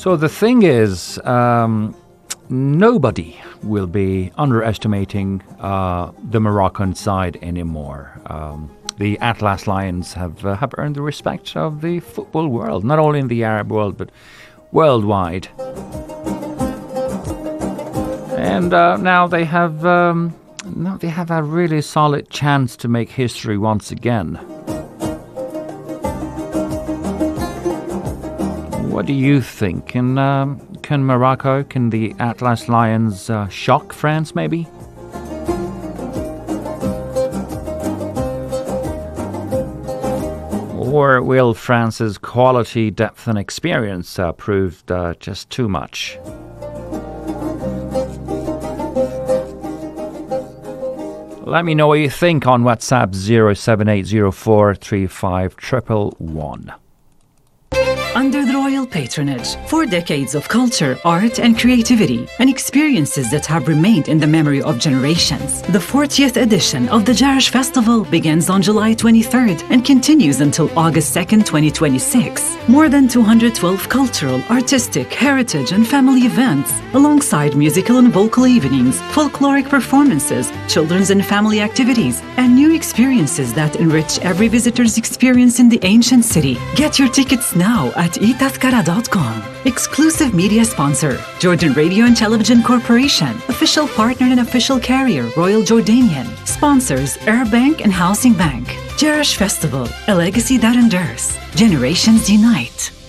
So the thing is, nobody will be underestimating the Moroccan side anymore. The Atlas Lions have earned the respect of the football world, not only in the Arab world, but worldwide. And now they have a really solid chance to make history once again. What do you think? Can Morocco, can the Atlas Lions shock France maybe? Or will France's quality, depth and experience prove just too much? Let me know what you think on WhatsApp 07804351111. Under the royal patronage, 4 decades of culture, art, and creativity, and experiences that have remained in the memory of generations. The 40th edition of the Jarash Festival begins on July 23rd and continues until August 2nd, 2026. More than 212 cultural, artistic, heritage, and family events, alongside musical and vocal evenings, folkloric performances, children's and family activities, and new experiences that enrich every visitor's experience in the ancient city. Get your tickets now at etazkara.com. Exclusive media sponsor, Jordan Radio and Television Corporation. Official partner and official carrier, Royal Jordanian. Sponsors, Air Bank and Housing Bank. Jarash Festival, a legacy that endures. Generations unite.